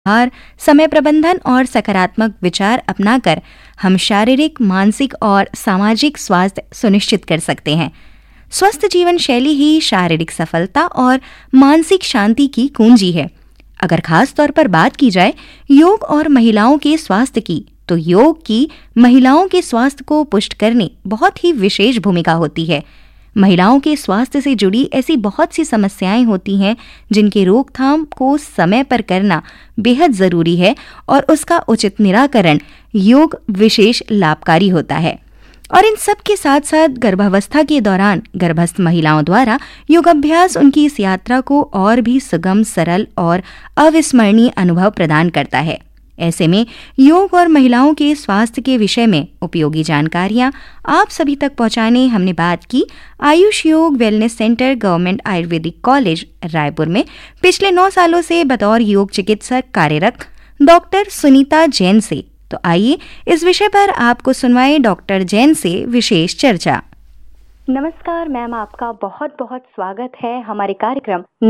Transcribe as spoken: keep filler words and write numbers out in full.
आहार, समय प्रबंधन और सकारात्मक विचार अपनाकर हम शारीरिक, मानसिक और सामाजिक स्वास्थ्य सुनिश्चित कर सकते हैं। स्वस्थ जीवन शैली ही शारीरिक सफलता और मानसिक शांति की कुंजी है। अगर खास तौर पर बात की जाए योग और महिलाओं के स्वास्थ्य की, तो योग की महिलाओं के स्वास्थ्य को पुष्ट करने बहुत ही विशेष भूमिका होती है। महिलाओं के स्वास्थ्य से जुड़ी ऐसी बहुत सी समस्याएं होती हैं जिनके रोकथाम को समय पर करना बेहद जरूरी है और उसका उचित निराकरण योग विशेष लाभकारी होता है। और इन सब के साथ साथ गर्भावस्था के दौरान गर्भस्थ महिलाओं द्वारा योग अभ्यास उनकी इस यात्रा को और भी सुगम, सरल और अविस्मरणीय अनुभव प्रदान करता है। ऐसे में योग और महिलाओं के स्वास्थ्य के विषय में उपयोगी जानकारियां आप सभी तक पहुंचाने हमने बात की आयुष योग wellness centre, government Ayurvedic college, Raipur में पिछले नौ सालों से बतौर योग चिकित्सक कार्यरत डॉक्टर सुनीता जैन से। तो आइए इस विषय पर आपको सुनवाए डॉक्टर जैन से विशेष चर्चा। नमस्कार मैम, आपका बहुत बहुत स्वागत है हमारे कार्यक्रम